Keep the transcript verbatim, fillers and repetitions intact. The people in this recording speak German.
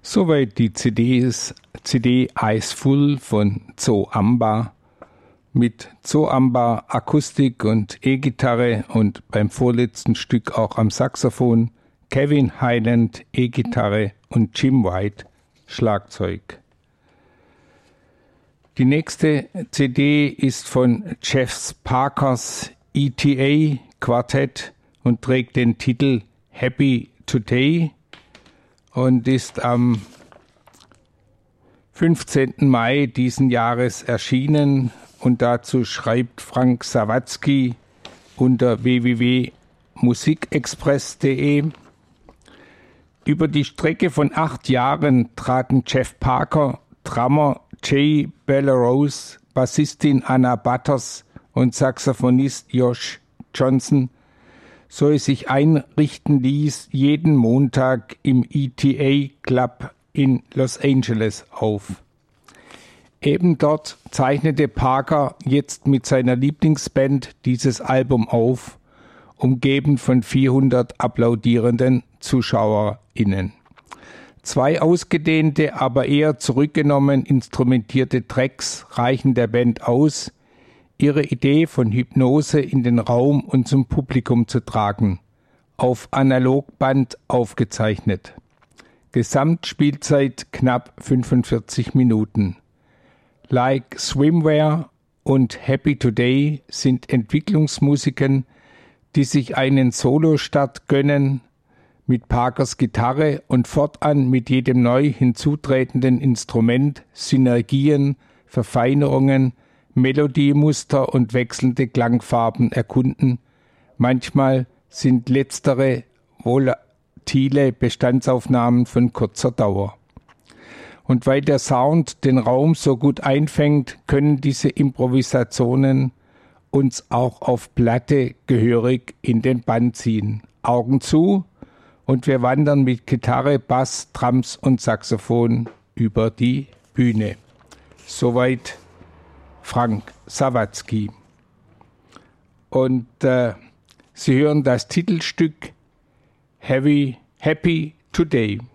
Soweit die C Ds, C D Eyes Full von Zo Amba mit Zo Amba Akustik und E-Gitarre und beim vorletzten Stück auch am Saxophon Kevin Highland E-Gitarre und Jim White Schlagzeug. Die nächste C D ist von Jeff Parkers E T A Quartett und trägt den Titel Happy Today und ist am fünfzehnten Mai diesen Jahres erschienen, und dazu schreibt Frank Sawatzki unter w w w punkt musikexpress punkt de: Über die Strecke von acht Jahren traten Jeff Parker, Drummer Jay Bellerose, Bassistin Anna Butters und Saxophonist Josh Johnson, so es sich einrichten ließ, jeden Montag im E T A Club in Los Angeles auf. Eben dort zeichnete Parker jetzt mit seiner Lieblingsband dieses Album auf, umgeben von vierhundert applaudierenden ZuschauerInnen. Zwei ausgedehnte, aber eher zurückgenommen instrumentierte Tracks reichen der Band aus, ihre Idee von Hypnose in den Raum und zum Publikum zu tragen, auf Analogband aufgezeichnet. Gesamtspielzeit knapp fünfundvierzig Minuten. Like Swimwear und Happy Today sind Entwicklungsmusiken, die sich einen Solostart gönnen, mit Parkers Gitarre und fortan mit jedem neu hinzutretenden Instrument Synergien, Verfeinerungen, Melodiemuster und wechselnde Klangfarben erkunden. Manchmal sind letztere volatile Bestandsaufnahmen von kurzer Dauer. Und weil der Sound den Raum so gut einfängt, können diese Improvisationen uns auch auf Platte gehörig in den Bann ziehen. Augen zu und wir wandern mit Gitarre, Bass, Drums und Saxophon über die Bühne. Soweit Frank Sawatzki. Und äh, Sie hören das Titelstück Heavy, Happy Today.